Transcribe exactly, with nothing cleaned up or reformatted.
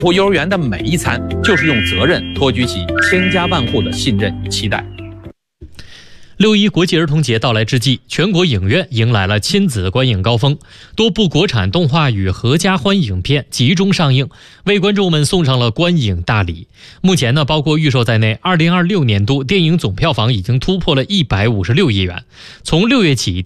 护幼儿园的每一餐，就是用责任托举起千家万户的信任与期待。 六一国际儿童节到来之际，全国影院迎来了亲子观影高峰，多部国产动画与合家欢影片集中上映，为观众们送上了观影大礼。目前呢，包括预售在内，二零二六年度电影总票房已经突破了一百五十六亿元。从六月起，